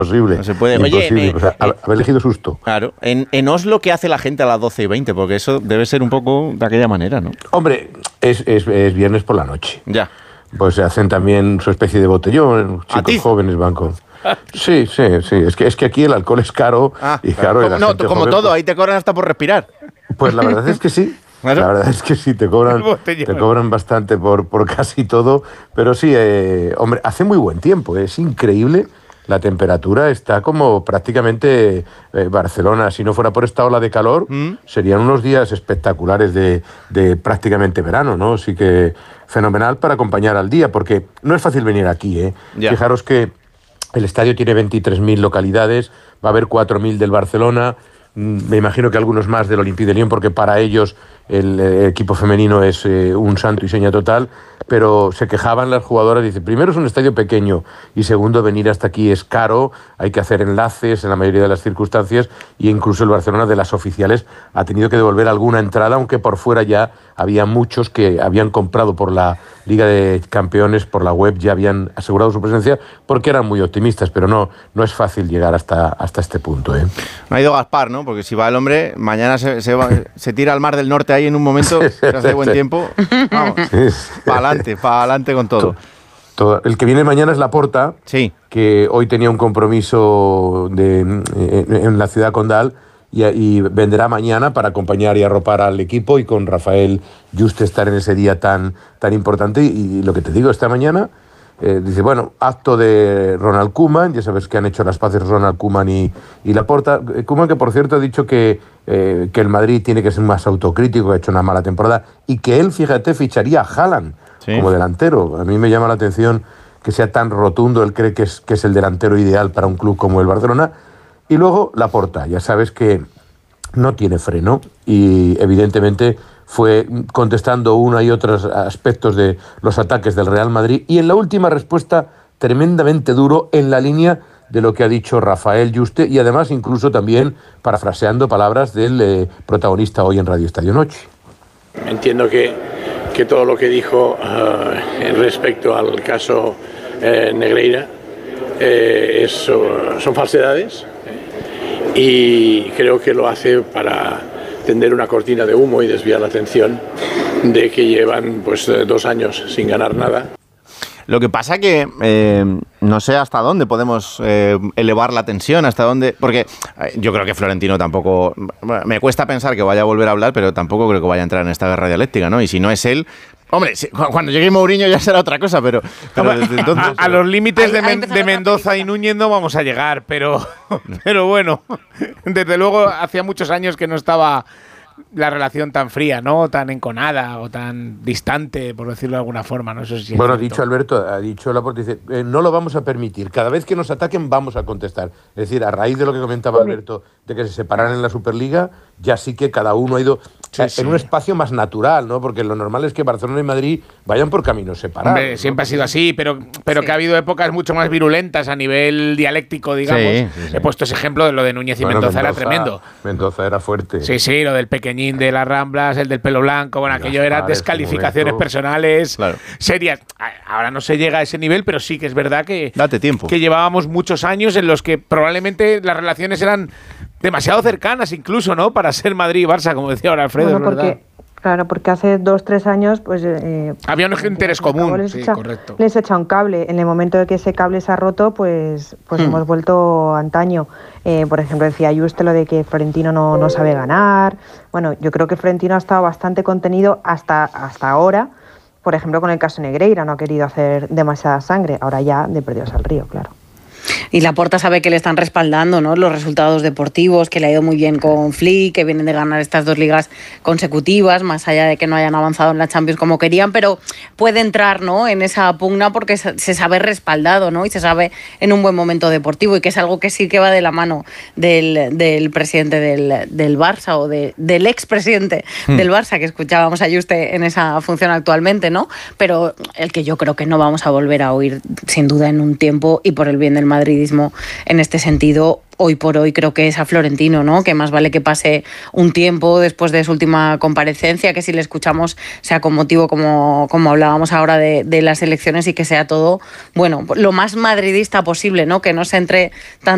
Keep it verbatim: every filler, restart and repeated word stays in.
Imposible. No se puede. Imposible. Oye, eh, o sea, eh, haber elegido susto. Claro. En, en Oslo, ¿qué hace la gente a las doce y veinte? Porque eso debe ser un poco de aquella manera, ¿no? Hombre, es, es, es viernes por la noche. Ya. Pues se hacen también su especie de botellón, ¿A ti? chicos jóvenes van con... Sí, sí, sí. Es que, es que aquí el alcohol es caro. Ah, y claro, como, la no, gente como joven, todo, pues, ahí te cobran hasta por respirar. Pues la verdad es que sí. Claro. La verdad es que sí, te cobran, te cobran bastante por, por casi todo. Pero sí, eh, hombre, hace muy buen tiempo. Es increíble. La temperatura está como prácticamente eh, Barcelona. Si no fuera por esta ola de calor, ¿Mm? serían unos días espectaculares de, de prácticamente verano, ¿no? Así que fenomenal para acompañar al día, porque no es fácil venir aquí, ¿eh? Ya. Fijaros que el estadio tiene veintitrés mil localidades, va a haber cuatro mil del Barcelona, me imagino que algunos más del Olympique de Lyon, porque para ellos el eh, equipo femenino es eh, un santo y seña total, pero se quejaban las jugadoras, dice, primero es un estadio pequeño y segundo venir hasta aquí es caro, hay que hacer enlaces en la mayoría de las circunstancias y incluso el Barcelona de las oficiales ha tenido que devolver alguna entrada, aunque por fuera ya había muchos que habían comprado por la Liga de Campeones, por la web, ya habían asegurado su presencia porque eran muy optimistas, pero no, no es fácil llegar hasta, hasta este punto, ¿eh? No ha ido Gaspar, ¿no? Porque si va el hombre, mañana se, se, va, se tira al mar del norte ahí en un momento, se hace buen tiempo, vamos, para adelante, para adelante con todo. todo. El que viene mañana es Laporta, sí. que hoy tenía un compromiso de, en, en la ciudad condal y, y vendrá mañana para acompañar y arropar al equipo y con Rafael Juste estar en ese día tan, tan importante. Y, y lo que te digo, esta mañana... Eh, dice, bueno, acto de Ronald Koeman, ya sabes que han hecho las paces Ronald Koeman y, y Laporta. Koeman, que por cierto ha dicho que, eh, que el Madrid tiene que ser más autocrítico, que ha hecho una mala temporada, y que él, fíjate, ficharía a Haaland sí. como delantero. A mí me llama la atención que sea tan rotundo, él cree que es, que es el delantero ideal para un club como el Barcelona. Y luego Laporta, ya sabes que no tiene freno y evidentemente fue contestando uno y otros aspectos de los ataques del Real Madrid y en la última respuesta tremendamente duro en la línea de lo que ha dicho Rafael Juste y además incluso también parafraseando palabras del eh, protagonista hoy en Radio Estadio Noche. Entiendo que, que todo lo que dijo uh, respecto al caso eh, Negreira eh, es, son falsedades y creo que lo hace para tender una cortina de humo y desviar la atención de que llevan pues dos años sin ganar nada. Lo que pasa que eh, no sé hasta dónde podemos eh, elevar la tensión, hasta dónde... Porque eh, yo creo que Florentino tampoco... Bueno, me cuesta pensar que vaya a volver a hablar, pero tampoco creo que vaya a entrar en esta guerra dialéctica, ¿no? Y si no es él... Hombre, si, cuando llegue Mourinho ya será otra cosa, pero, pero desde entonces... A, a los límites de, Men, de Mendoza y Núñez no vamos a llegar, pero, pero bueno, desde luego hacía muchos años que no estaba la relación tan fría, ¿no? Tan enconada o tan distante, por decirlo de alguna forma, ¿no? Eso sí es bueno, ha cierto. dicho Alberto, ha dicho Laporta, dice, eh, no lo vamos a permitir. Cada vez que nos ataquen vamos a contestar. Es decir, a raíz de lo que comentaba Alberto, de que se separaran en la Superliga, ya sí que cada uno ha ido sí, en sí. un espacio más natural, ¿no? Porque lo normal es que Barcelona y Madrid vayan por caminos separados. Hombre, siempre ¿no? ha sido así, pero, pero sí. que ha habido épocas mucho más virulentas a nivel dialéctico, digamos. Sí, sí, sí. He puesto ese ejemplo de lo de Núñez y bueno, Mendoza, Mendoza era tremendo. Mendoza era fuerte. Sí, sí, lo del pequeñín de las Ramblas, el del pelo blanco, bueno, Las aquello eran descalificaciones personales claro. serias. Ahora no se llega a ese nivel, pero sí que es verdad que, Date tiempo. que llevábamos muchos años en los que probablemente las relaciones eran demasiado cercanas incluso, ¿no? Para ser Madrid y Barça, como decía ahora Alfredo, bueno, es porque, verdad. Claro, porque hace dos, tres años, pues... Eh, había un interés común, les sí, echa, correcto. Les echa un cable. En el momento de que ese cable se ha roto, pues, pues hmm. hemos vuelto antaño. Eh, por ejemplo, decía Juste lo de que Florentino no, no sabe ganar. Bueno, yo creo que Florentino ha estado bastante contenido hasta, hasta ahora. Por ejemplo, con el caso Negreira, no ha querido hacer demasiada sangre. Ahora ya de perdidos al río, claro. Y Laporta sabe que le están respaldando, ¿no?, los resultados deportivos, que le ha ido muy bien con Flick, que vienen de ganar estas dos ligas consecutivas, más allá de que no hayan avanzado en la Champions como querían, pero puede entrar, ¿no?, en esa pugna porque se sabe respaldado, ¿no?, y se sabe en un buen momento deportivo, y que es algo que sí que va de la mano del, del presidente del, del Barça o de, del expresidente mm. del Barça, que escuchábamos a Juste en esa función actualmente, ¿no?, pero el que yo creo que no vamos a volver a oír sin duda en un tiempo, y por el bien del madridismo en este sentido, hoy por hoy creo que es a Florentino, ¿no?, que más vale que pase un tiempo después de su última comparecencia, que si le escuchamos sea con motivo, como, como hablábamos ahora de, de las elecciones, y que sea todo, bueno, lo más madridista posible, ¿no?, que no se entre tan